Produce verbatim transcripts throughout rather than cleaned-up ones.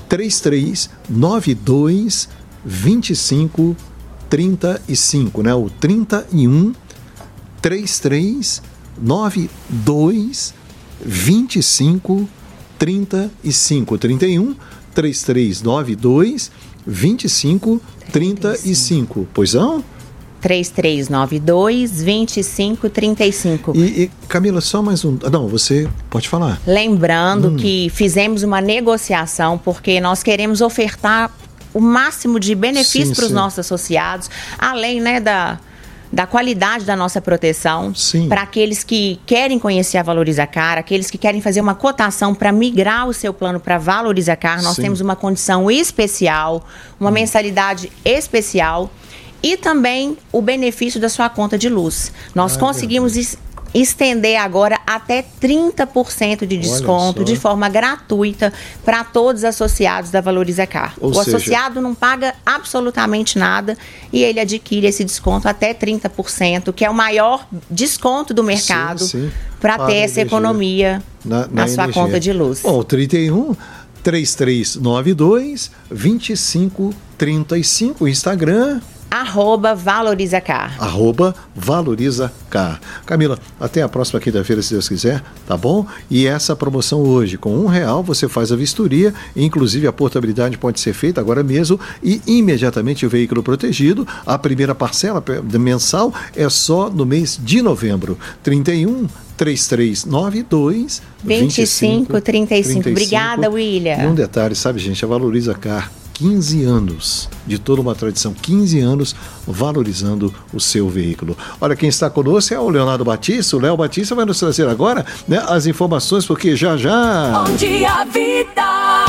três três nove dois, dois cinco três cinco, né? O trinta e um, três três nove dois, dois cinco trinta e cinco, trinta e um, três três nove dois, dois cinco trinta e cinco. Pois não? três três nove dois, dois cinco três cinco. E, e Camila, só mais um... Não, você pode falar. Lembrando hum. que fizemos uma negociação porque nós queremos ofertar o máximo de benefícios para os nossos associados, além, né, da... da qualidade da nossa proteção, para aqueles que querem conhecer a Valorizacar, aqueles que querem fazer uma cotação para migrar o seu plano para Valorizacar. Nós Sim. temos uma condição especial, uma hum. mensalidade especial e também o benefício da sua conta de luz. Nós ah, conseguimos es- estender agora até trinta por cento de desconto de forma gratuita para todos os associados da Valorizacar. Ou o seja, associado não paga absolutamente nada e ele adquire esse desconto até trinta por cento, que é o maior desconto do mercado para ter essa energia. economia na, na, na sua energia. conta de luz. Bom, trinta e um, três três nove dois, dois cinco três cinco, Instagram... Arroba Valorizacar. Arroba Valorizacar. Camila, até a próxima quinta-feira, se Deus quiser, tá bom? E essa promoção hoje, com um real, você faz a vistoria, inclusive a portabilidade pode ser feita agora mesmo e imediatamente o veículo protegido. A primeira parcela mensal é só no mês de novembro. trinta e um, três três nove dois, dois cinco três cinco. Obrigada, William. E um detalhe, sabe, gente, a Valorizacar, quinze anos, de toda uma tradição, quinze anos valorizando o seu veículo. Olha, quem está conosco é o Leonardo Batista. O Léo Batista vai nos trazer agora, né, as informações, porque já já... Bom dia, vida!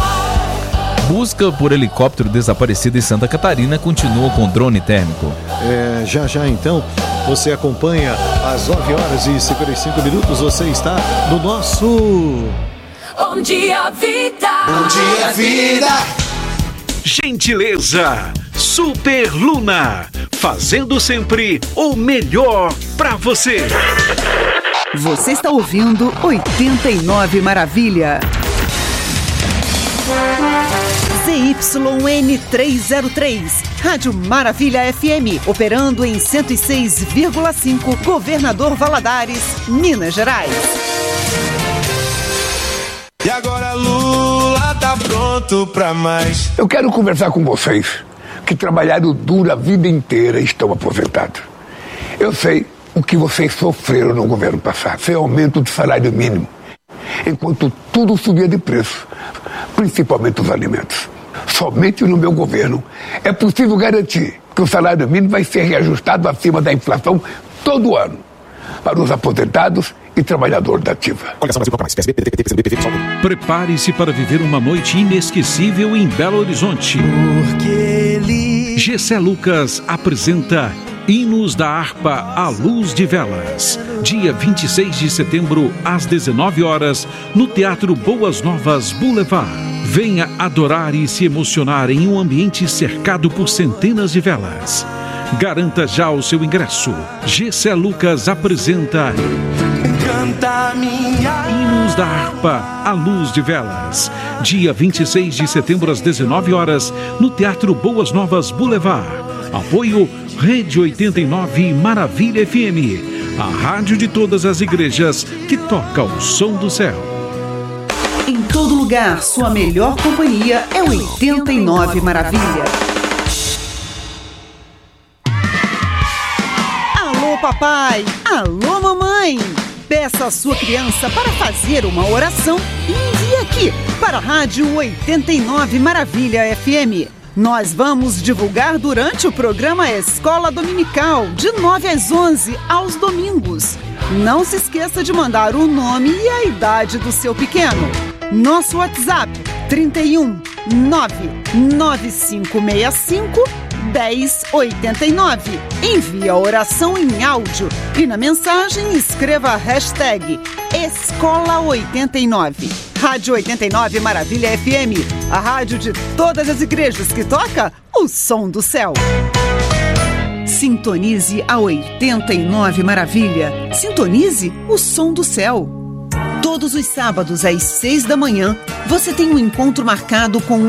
Busca por helicóptero desaparecido em Santa Catarina continua com drone térmico. É, já já então, você acompanha às nove horas e cinquenta e cinco minutos, você está no nosso... Bom dia, vida! Bom dia, vida! Gentileza, Super Luna, fazendo sempre o melhor pra você. Você está ouvindo oitenta e nove Maravilha. Z Y N trezentos e três, Rádio Maravilha F M, operando em cento e seis vírgula cinco, Governador Valadares, Minas Gerais. E agora Lula tá pronto pra mais. Eu quero conversar com vocês que trabalharam duro a vida inteira e estão aposentados. Eu sei o que vocês sofreram no governo passado, sem aumento do salário mínimo, enquanto tudo subia de preço, principalmente os alimentos. Somente no meu governo é possível garantir que o salário mínimo vai ser reajustado acima da inflação todo ano, para os aposentados e trabalhadores da ativa. Prepare-se para viver uma noite inesquecível em Belo Horizonte. Porque ele... Gessé Lucas apresenta Hinos da Harpa à Luz de Velas. Dia vinte e seis de setembro, às dezenove horas, no Teatro Boas Novas Boulevard. Venha adorar e se emocionar em um ambiente cercado por centenas de velas. Garanta já o seu ingresso. Gessé Lucas apresenta Canta minha... Hinos da Harpa à Luz de Velas. Dia vinte e seis de setembro às dezenove horas, no Teatro Boas Novas Boulevard. Apoio Rede oitenta e nove Maravilha F M, a rádio de todas as igrejas que toca o som do céu. Em todo lugar, sua melhor companhia é oitenta e nove Maravilha. Alô, papai! Alô, mamãe! Peça a sua criança para fazer uma oração e envie aqui para a Rádio oitenta e nove Maravilha F M. Nós vamos divulgar durante o programa Escola Dominical, de nove às onze, aos domingos. Não se esqueça de mandar o nome e a idade do seu pequeno. Nosso WhatsApp, trinta e um, nove nove cinco seis cinco, dez oitenta e nove. Envie a oração em áudio e na mensagem escreva a hashtag Escola oitenta e nove. Rádio oitenta e nove Maravilha F M, a rádio de todas as igrejas que toca o som do céu. Sintonize a oitenta e nove Maravilha. Sintonize o som do céu. Todos os sábados às seis da manhã, você tem um encontro marcado com